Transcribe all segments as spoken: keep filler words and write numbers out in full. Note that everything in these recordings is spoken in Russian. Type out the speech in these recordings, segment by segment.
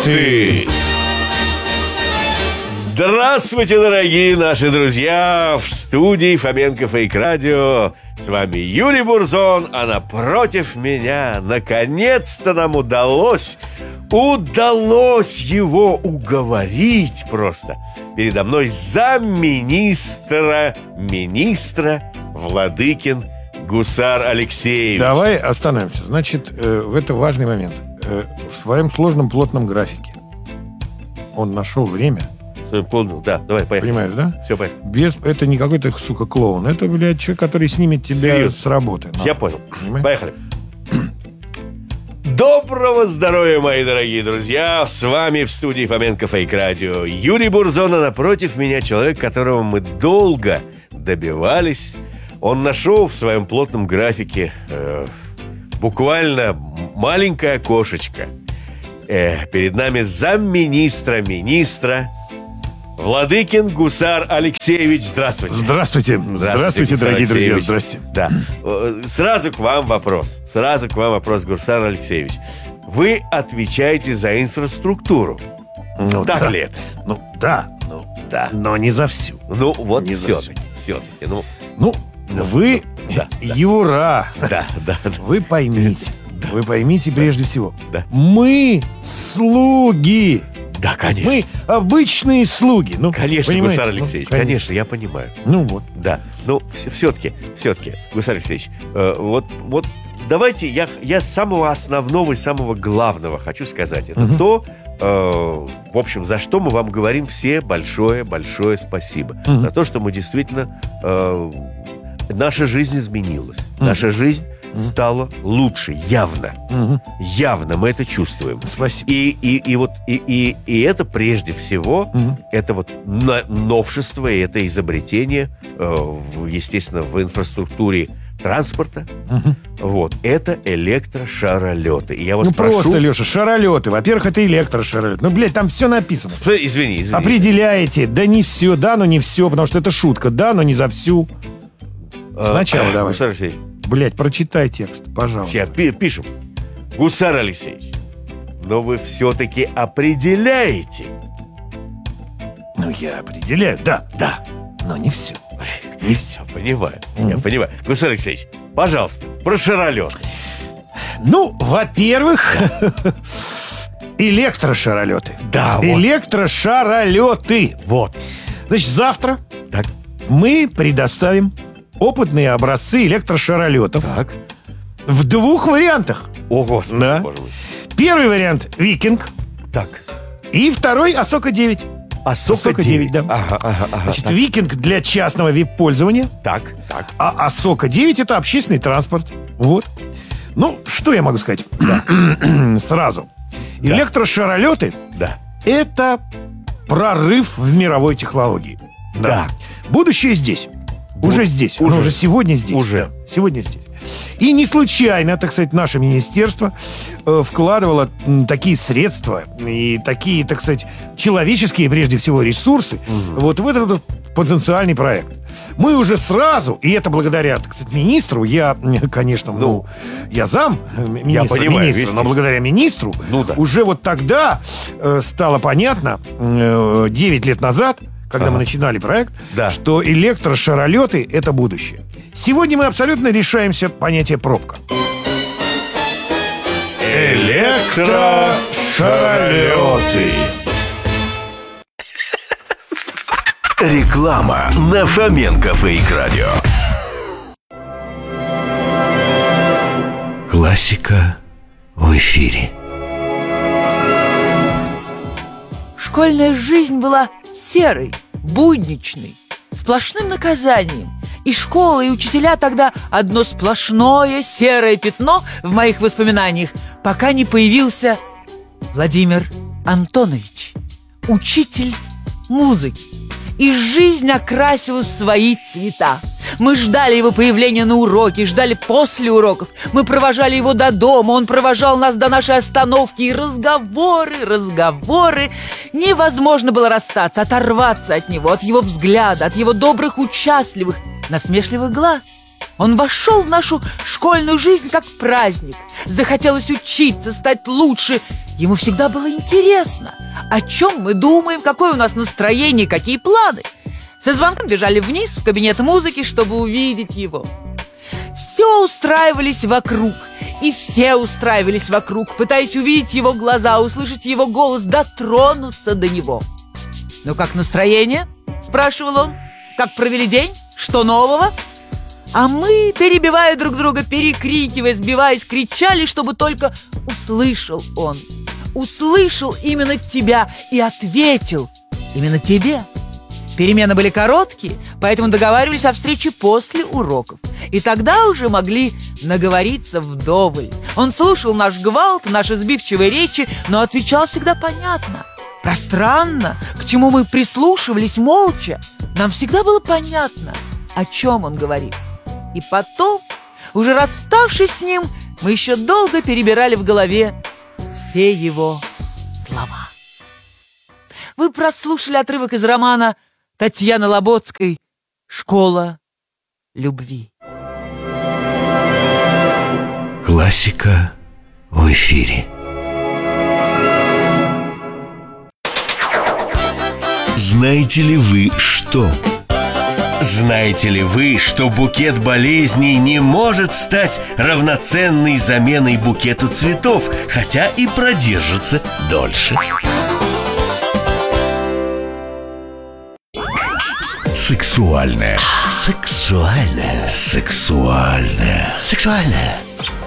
шароты! Здравствуйте, дорогие наши друзья! В студии Фоменко Фейк Радио. С вами Юрий Бурзон, а напротив меня наконец-то нам удалось, удалось его уговорить просто. Передо мной замминистра, министра Владыкин Гусар Алексеевич. Давай остановимся. Значит, э, в это важный момент. Э, в своем сложном плотном графике он нашел время. Понял, да, давай, поехали. Понимаешь, да? Все, поехали. Без, это не какой-то, сука, клоун. Это, блядь, человек, который снимет тебя Серьезно? с работы. Я понял. Понимаешь? Поехали. Доброго здоровья, мои дорогие друзья! С вами в студии Фоменко Фейк Радио Юрий Бурзон, а напротив меня человек, которого мы долго добивались. Он нашел в своем плотном графике э, буквально маленькое окошечко. Э, перед нами замминистра министра Владыкин Гусар Алексеевич. Здравствуйте. Здравствуйте. Здравствуйте, Здравствуйте, дорогие друзья. Алексеевич. Здрасте. Да. Сразу к вам вопрос. Сразу к вам вопрос, Гусар Алексеевич. Вы отвечаете за инфраструктуру. Ну, так да. ли это? Ну, да. Ну, да. Но не за всю. Ну, вот Не за все-таки. Все-таки. Ну, Ну, Ну, вы, да, да. Юра, да, да, да. вы поймите. Вы поймите прежде всего. Да. Мы слуги. Да, конечно. Мы обычные слуги. Ну, Конечно, понимаете? Гусар Ну, Алексеевич, конечно, я понимаю. Ну вот. Да, но все-таки, все-таки, Гусар Алексеевич, э, вот, вот давайте я, я с самого основного и самого главного хочу сказать. Это Мгм. то, э, в общем, за что мы вам говорим все большое-большое спасибо. Мгм. За то, что мы действительно... э, наша жизнь изменилась. Мгм. Наша жизнь стала лучше, явно. Мгм. Явно мы это чувствуем. Спасибо. И, и, и вот и, и, и это прежде всего, Мгм. это вот на- новшество и это изобретение, э, в, естественно, в инфраструктуре транспорта. Мгм. Вот это электрошаролеты. И я вас Ну прошу. просто, Леша, шаролеты. Во-первых, это электрошаролеты. Ну, блядь, там все написано. Э, Извини, извини. Определяете. Да не все, да, но не все, потому что это шутка. Да, но не за всю. Э, Сначала давай. Гусар Алексеевич, Блядь, прочитай текст, пожалуйста. сейчас пи- пишем. Гусар Алексеевич, но вы все-таки определяете. Ну, я определяю, да, Да. но не все. Не все, понимаю. Я Мгм. понимаю. Гусар Алексеевич, пожалуйста, про шаролет. Ну, во-первых, электрошаролеты. Да, вот. Электрошаролеты. Вот. Значит, завтра Так. мы предоставим опытные образцы электрошаролетов Так. в двух вариантах. О, Господи, Да. боже мой. Первый вариант — Викинг, Так. и второй — Асока девять. А Асока девять, да. Ага, ага, ага. Значит, так. Викинг для частного вип-пользования, Так, так. а Асока девять — это общественный транспорт. Вот. Ну, что я могу сказать? Сразу. Да. Электрошаролеты Да. — это прорыв в мировой технологии. Да. Будущее здесь. Бу- Уже здесь. уже. Оно уже сегодня здесь. Уже. Да, сегодня здесь. И не случайно, так сказать, наше министерство э, вкладывало м, такие средства и такие, так сказать, человеческие, прежде всего, ресурсы Мгм. вот в этот вот потенциальный проект. Мы уже сразу, и это благодаря, так сказать, министру, я, конечно, ну, Ну, я зам э, министра, понимаю, министра, вести. но благодаря министру Ну да. уже вот тогда э, стало понятно, э, девять лет назад, когда Ага. мы начинали проект, Да. что электрошаролеты — это будущее. Сегодня мы абсолютно решаемся понятие пробка. Электрошаролеты. Реклама на Фоменко Фейк Радио. Классика в эфире. Школьная жизнь была серой, будничной, сплошным наказанием. И школа, и учителя тогда одно сплошное серое пятно в моих воспоминаниях, пока не появился Владимир Антонович, учитель музыки. И жизнь окрасила свои цвета. Мы ждали его появления на уроке, ждали после уроков. Мы провожали его до дома, он провожал нас до нашей остановки. И разговоры, разговоры. Невозможно было расстаться, оторваться от него, от его взгляда, от его добрых, участливых, насмешливых глаз. Он вошел в нашу школьную жизнь как праздник. Захотелось учиться, стать лучше. Ему всегда было интересно, о чем мы думаем, какое у нас настроение, какие планы. Со звонком бежали вниз в кабинет музыки, чтобы увидеть его. Все устраивались вокруг, и все устраивались вокруг, пытаясь увидеть его глаза, услышать его голос, дотронуться до него. «Ну как настроение?» – спрашивал он. «Как провели день? Что нового?» А мы, перебивая друг друга, перекрикивая, сбиваясь, кричали, чтобы только услышал он. Услышал именно тебя и ответил именно тебе. Перемены были короткие, поэтому договаривались о встрече после уроков. И тогда уже могли наговориться вдоволь. Он слушал наш гвалт, наши сбивчивые речи, но отвечал всегда понятно, пространно, к чему мы прислушивались молча. Нам всегда было понятно, о чем он говорит. И потом, уже расставшись с ним, мы еще долго перебирали в голове все его слова. Вы прослушали отрывок из романа Татьяны Лоботской «Школа любви». Классика в эфире. Знаете ли вы что? Знаете ли вы, что букет болезней не может стать равноценной заменой букету цветов, хотя и продержится дольше? Сексуальная. Сексуальная. Сексуальная. Сексуальная.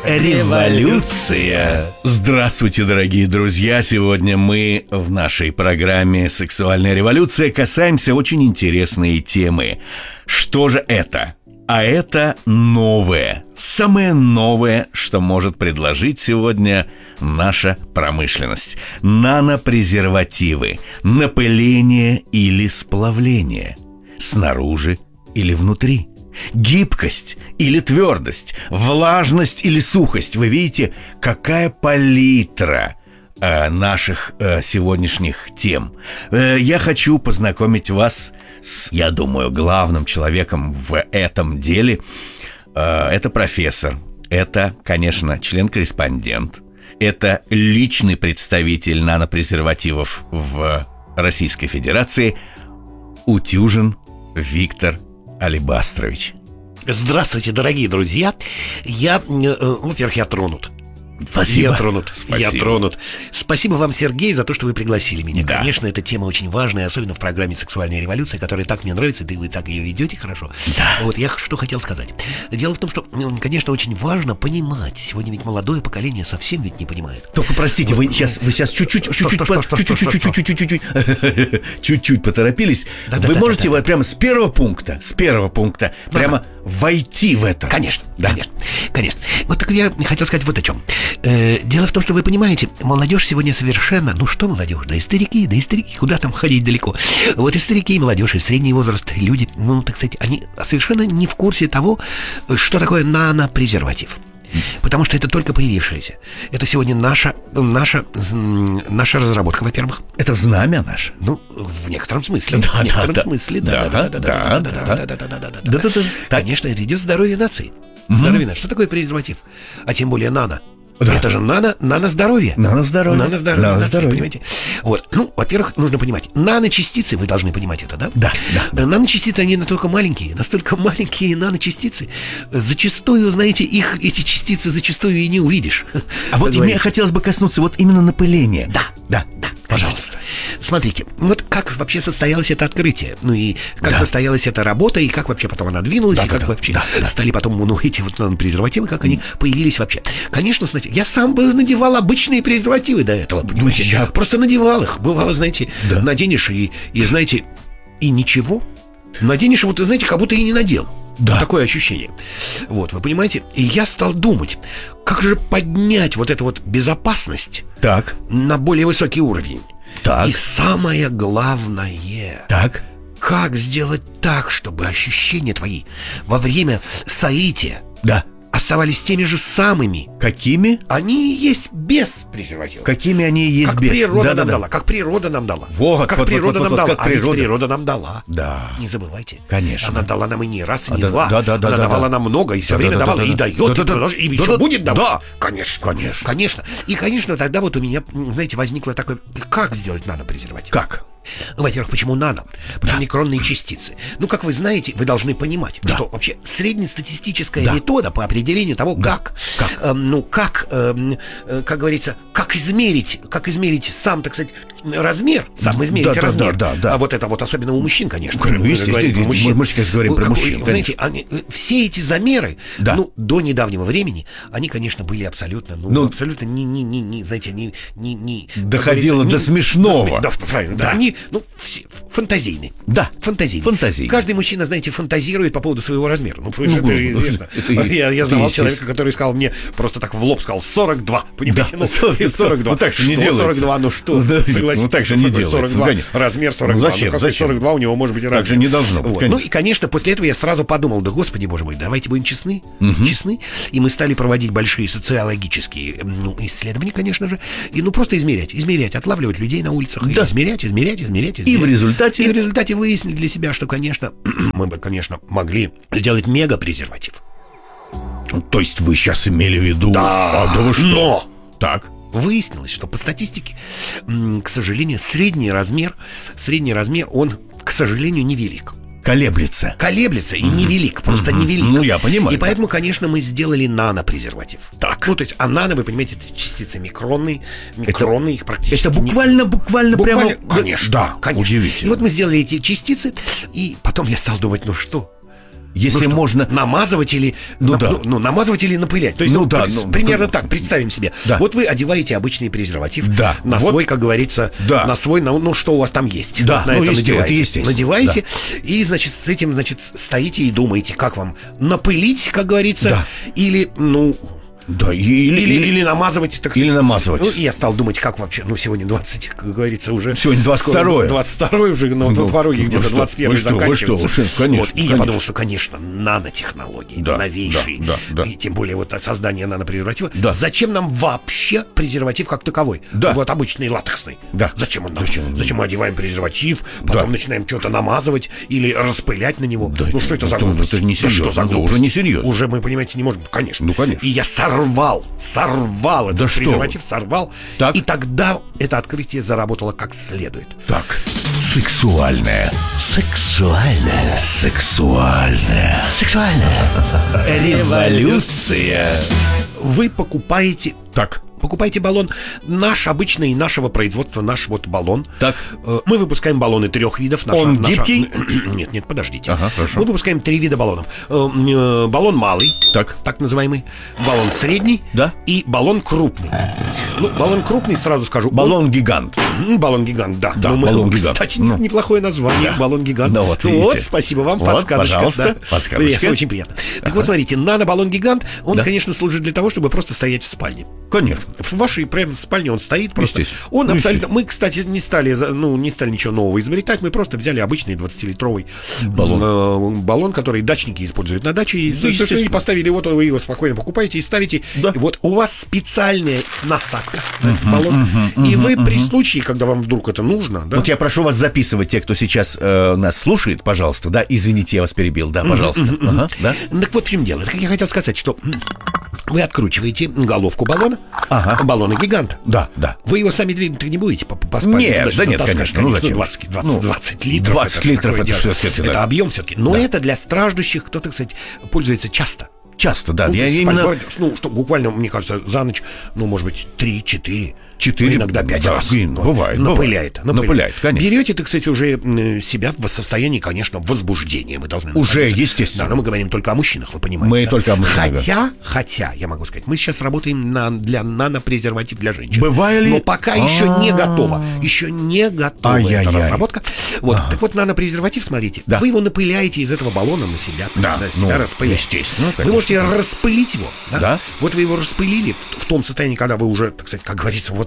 Революция. Здравствуйте, дорогие друзья! Сегодня мы в нашей программе «Сексуальная революция» касаемся очень интересной темы. Что же это? А это новое, самое новое, что может предложить сегодня наша промышленность. Нанопрезервативы, напыление или сплавление, снаружи или внутри. Гибкость или твердость, влажность или сухость. Вы видите, какая палитра э, наших э, сегодняшних тем. э, Я хочу познакомить вас с, я думаю, главным человеком в этом деле. э, Это профессор. Это, конечно, член-корреспондент. Это личный представитель нанопрезервативов в Российской Федерации Утюжин Виктор Алибастрович. Здравствуйте, дорогие друзья. Я, э, во-первых, я тронут. Спасибо. Я тронут. Спасибо. Я тронут. Спасибо вам, Сергей, за то, что вы пригласили меня. Да. Конечно, эта тема очень важная, особенно в программе «Сексуальная революция», которая так мне нравится, да и вы так ее ведете хорошо. Да. Вот я что хотел сказать. Дело в том, что, конечно, очень важно понимать. Сегодня ведь молодое поколение совсем ведь не понимает. Только простите, вы сейчас, вы сейчас чуть-чуть, чуть-чуть, что, что, что, чуть-чуть, что, что, чуть-чуть, чуть-чуть, чуть-чуть поторопились. Да, да, Вы да, можете да, да. вот прямо с первого пункта, с первого пункта прямо войти в это. Конечно, Да. конечно, конечно. Вот так я хотел сказать вот о чем. Э, дело в том, что вы понимаете, молодежь сегодня совершенно, ну что молодежь, да и старики, да и старики, куда там ходить далеко. Вот и старики, и молодежь, и средний возраст, люди, ну, так сказать, они совершенно не в курсе того, что такое нанопрезерватив. Потому что это только появившееся. Это сегодня наша, наша, наша разработка, во-первых. Это знамя наше. Ну, в некотором смысле. Да, в некотором да, смысле, да, да, да, да, да, да, да, да, да, да, да, да, да, Да, да, да. Конечно, это идет здоровье нации. Здоровье нации. Что такое презерватив? А тем более нано. Да. Это же нано, нано-здоровье. Нано-здоровье. Нано-здоровье нации, Нано-здоровье. понимаете? Вот. Ну, во-первых, нужно понимать, наночастицы, вы должны понимать это, да? Да, да. Да, наночастицы, они настолько маленькие, настолько маленькие наночастицы. Зачастую, знаете, их, эти частицы зачастую и не увидишь. А вот мне хотелось бы коснуться вот именно напыления. Да, да, да, пожалуйста. Смотрите, вот как вообще состоялось это открытие, ну и как Да. состоялась эта работа, и как вообще потом она двинулась, Да, и да, как да, вообще да, да. стали потом, ну, эти вот наверное, презервативы, как они появились вообще. Конечно, знаете, я сам бы надевал обычные презервативы до этого, понимаете? я- просто надевал их. Бывало, знаете, Да. наденешь и, и, знаете, и ничего. Наденешь, вот, знаете, как будто и не надел. Да. Такое ощущение. Вот, вы понимаете? И я стал думать, как же поднять вот эту вот безопасность Так, на более высокий уровень. так, И самое главное, так. как сделать так, чтобы ощущения твои во время соития Да. оставались теми же самыми. Какими? Они и есть без презерватива. Какими они и есть Как без? природа Да, да, нам да. дала. Как природа нам дала. Вот, как вот, природа вот, вот, нам вот, дала. как А ведь природа. природа нам дала. Да. Не забывайте. Конечно. Она дала нам и не раз, и А, не да, два. да, да, да, Она да, давала да. нам много, и все Да, время да, да, давала. да, И да. дает, Да, и, да, да. продолжает, и Да, еще да, будет давать. да. Конечно. Конечно. Конечно. И, конечно, тогда вот у меня, знаете, возникло такое... Как сделать нанопрезерватив? Как? Ну, во-первых, почему нано? Почему да. микронные частицы? Ну, как вы знаете, вы должны понимать, да. что вообще среднестатистическая да. метода по определению того, да. как, как? Э, ну, как, э, э, как говорится, как измерить, как измерить сам, так сказать, размер, сам измерить да, размер. Да, да, да, да. А вот это вот особенно у мужчин, конечно. Ну, естественно, мужчин. Мы сейчас говорим про мужчин, вы знаете, они, все эти замеры, да. ну, до недавнего времени, они, конечно, были абсолютно, ну, ну абсолютно не, не, не, не, знаете, не, не, не доходило до смешного. Да, правильно, да. да. Они, ну, все фантазийны. Да. Фантазийны. Фантазийны. Каждый мужчина, знаете, фантазирует по поводу своего размера. Ну, ну это же известно. Это, я я знал человека, который сказал мне, просто так в лоб сказал, сорок два. Понимаете? Да, ну, сорок два. Ну, так же не что делается. сорок два, ну что? Да, согласитесь, ну, так же не делается. сорок два, размер сорок два. Ну, зачем? Ну, какой зачем? сорок два у него может быть и размер. Так же не должно быть, вот. Ну, и, конечно, после этого я сразу подумал, да, господи, боже мой, давайте будем честны. Угу. Честны. И мы стали проводить большие социологические ну, исследования, конечно же. И ну просто измерять, измерять, отлавливать людей на улицах. Да. И измерять, измерять, измерять, измерять. И в результате... И в результате выяснили для себя, что, конечно, мы бы, конечно, могли сделать мега-презерватив. То есть вы сейчас имели в виду... Да, а, да вы что? Но... Так. Выяснилось, что по статистике, к сожалению, средний размер, средний размер, он, к сожалению, невелик. Колеблется. Колеблется и невелик, просто Mm-hmm. невелик. Ну, я понимаю. И поэтому, конечно, мы сделали нанопрезерватив. Так. Ну, то есть, а нано, вы понимаете, это частицы микронные, микронные, их практически Это буквально, не... буквально, буквально прямо... Конечно, да, конечно. Удивительно. И вот мы сделали эти частицы, и потом я стал думать, ну что... Если ну, можно... Намазывать или... Ну, на, да. ну, ну, намазывать или напылять. То есть, ну, ну, да, при, ну, примерно ну, так, представим себе. Да. Вот вы одеваете обычный презерватив да. на вот. свой, как говорится, да. на свой, на, ну, что у вас там есть. Да, вот на ну, это надеваете. естественно. Надеваете, да. и, значит, с этим, значит, стоите и думаете, как вам напылить, как говорится, да. или, ну... Да, или, или, или, или намазывать, так или сказать. намазывать. Ну, я стал думать, как вообще, ну, сегодня двадцать, как говорится, уже... Сегодня двадцать второе. двадцать второе уже, ну, ну, на пороге где-то что, двадцать первое заканчивается. Вы что, вы что, конечно, вот, и конечно. я подумал, что, конечно, нанотехнологии, да, новейшие, да, да, да. и тем более вот создание нанопрезерватива. Да. Зачем нам вообще презерватив как таковой? Да. Вот обычный латексный. Да. Зачем он нам? Зачем? Зачем мы одеваем презерватив, потом Да. начинаем что-то намазывать или распылять на него? Да, ну, что это за это- глупость? это не Да что серьезно, за да, глупость? уже не серьезно. Уже мы, понимаете, не можем. Конечно. Ну, конечно. И я сорвал, сорвал этот Да что презерватив, вы. сорвал. Так. И тогда это открытие заработало как следует. Так. Сексуальное. Сексуальное. Сексуальное. Сексуальное. Революция. Вы покупаете... Так. Покупайте баллон наш обычный, нашего производства, наш вот баллон. Так. Э, Мы выпускаем баллоны трех видов. Наша, Он наша- гибкий? Нет, нет, подождите. Ага, хорошо. Мы выпускаем три вида баллонов. Э, э, Баллон малый, Так. так называемый, баллон средний, Да. и баллон крупный. Ну, баллон крупный, сразу скажу. он- Баллон-гигант. М, Баллон-гигант, да. Да, Ну, мы- баллон-гигант. Кстати, Ну. неплохое название. Да. Баллон-гигант. Да, вот, Ну видите. вот, спасибо вам, Вот, подсказочка. пожалуйста, да. подсказочка. Приятно, очень приятно. Так вот, смотрите, нано-баллон-гигант, он, Да. конечно, служит для того, чтобы просто стоять в спальне. Конечно. В вашей прям спальне он стоит просто. Естественно. Он Ну, абсолютно... Мы, кстати, не стали, за- ну, не стали ничего нового изобретать. Мы просто взяли обычный двадцатилитровый Баллон. э, баллон, который дачники используют на даче. И, совершенно естественно. и поставили его, то вы его спокойно покупаете и ставите. Да. И вот у вас специальная насадка на этот баллон. И вы при случае, когда вам вдруг это нужно... Да, Вот я прошу вас записывать, те, кто сейчас э, нас слушает, пожалуйста. Да, извините, я вас перебил. Да, пожалуйста. Ага, да. Так вот в чем дело. Так я хотел сказать, что м, вы откручиваете головку баллона, Ага. баллона гиганта. Да, да. Вы его сами двигать не будете по, по спальне? Нет, туда-сюда да нет, таскать, конечно, ну зачем? двадцать, двадцать, Ну, двадцать литров. двадцать это ж литров, такое это дело. всё-таки, Это да. объем все-таки. Но Да. это для страждущих, кто, так сказать, пользуется часто. Часто, да. Ну, Я то есть именно... спать, ну, что буквально, мне кажется, за ночь, ну, может быть, три-четыре. Четыре, иногда пять да, раз. блин, Ну, бывает, Напыляет. бывает. Напыляет, конечно. Берете, так сказать, уже м, себя в состоянии, конечно, возбуждения. Мы должны Уже, находиться. естественно. Да, но мы говорим только о мужчинах, вы понимаете. Мы да? только о мужчинах, Хотя, хотя, я могу сказать, мы сейчас работаем на, для нанопрезерватив для женщин. Бывали ли- Но пока еще не готово. Еще не готова эта Ай-яй-яй. разработка. Вот, так вот, нанопрезерватив, смотрите, Да. вы его напыляете из этого баллона на себя. Да, себя ну, распыляете. естественно, Вы конечно. можете распылить его. Да? Да. Вот вы его распылили в, в том состоянии, когда вы уже, так сказать, как говорится, вот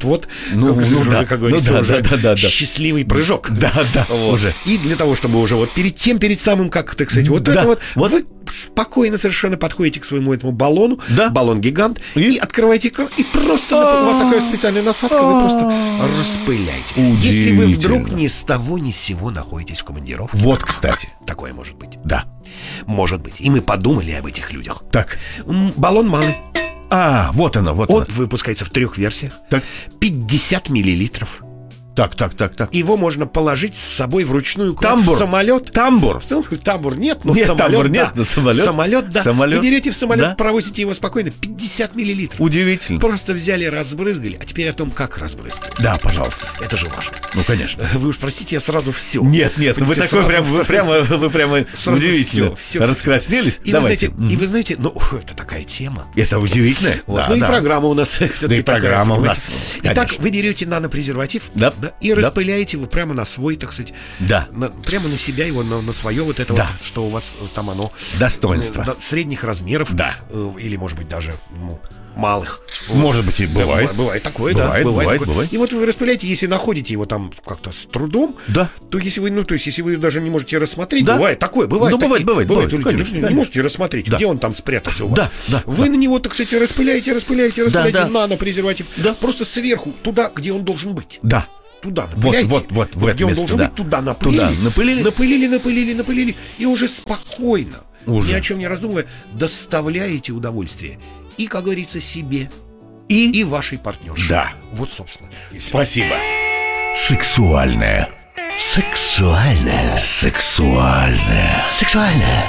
вот-вот, Ну, как, ну уже, да. как говорится, Ну да, уже да, да, да, да. счастливый прыжок. Да, да, Вот. уже. И для того, чтобы уже вот перед тем, перед самым, как, так сказать, вот Да, это вот, вот. вы спокойно совершенно подходите к своему этому баллону, Да. баллон-гигант, и, И? открываете кран, и просто у вас такая специальная насадка, вы просто распыляете. Если вы вдруг Удивительно. ни с того ни с сего находитесь в командировке, Вот, кстати. такое может быть. Да. Может быть. И мы подумали об этих людях. Так. М, Баллон малый. А, вот оно, вот Он оно. выпускается в трех версиях. Так. пятьдесят миллилитров. Так, так, так, так. Его можно положить с собой вручную кладь Тамбур. в самолет. Тамбур. Тамбур нет, но Нет, самолет, тамбур да. нет, но самолет. Самолет, да. Самолет. Вы берете в самолет, Да. провозите его спокойно. пятьдесят миллилитров. Удивительно. Просто взяли, разбрызгали. А теперь о том, как разбрызгали. Да, пожалуйста. Это же важно. Ну, конечно. Вы уж простите, я сразу все. Нет, нет, ну вы такой прям, вы прямо, вы прямо Сразу удивительно всё, всё, раскраснелись. И Давайте. вы знаете, и вы знаете, ну, это такая тема. Это удивительно. Вот. Да, Ну и да. программа у нас все-таки Да и программа у такая, нас, понимаете. Итак, конечно. вы берете нанопрезерватив, Да. и Да. распыляете его прямо на свой, так сказать, Да. на- прямо на себя его, на, на свое вот это Да. вот, что у вас э, там оно Достоинство. э, да, средних размеров, Да. э, или может быть даже ну, малых. Может быть, и бывает. Бывает, бывает такое, Бывает, да. бывает, такое. бывает. И вот вы распыляете, если находите его там как-то с трудом, Да. то если вы, ну, то есть, если вы даже не можете рассмотреть, Да. бывает такое, бывает. Ну, бывает, такие- бывает, бывает, люди, конечно, не- не конечно. можете рассмотреть, Да. где он там спрятался у вас. Да, да, Вы да. на него, так сказать, распыляете, распыляете, распыляете да. нанопрезерватив. Да. Просто сверху, туда, где он должен быть. Да. Туда Вот, напыляйте. вот, вот, в это где он место, должен да. быть, туда напылили. Туда напылили. Напылили, напылили, напылили. И уже спокойно, Уже. ни о чем не раздумывая, доставляете удовольствие. И, как говорится, себе, и, и вашей партнерше. Да. Вот, собственно. если- Спасибо. Сексуальное. Сексуальное. Сексуальное. Сексуальное.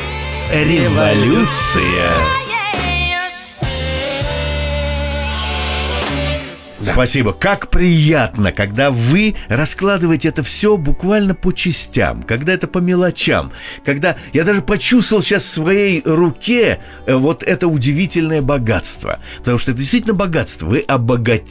Революция. Спасибо. Как приятно, когда вы раскладываете это все буквально по частям, когда это по мелочам, когда я даже почувствовал сейчас в своей руке э, вот это удивительное богатство. Потому что это действительно богатство. Вы обогатили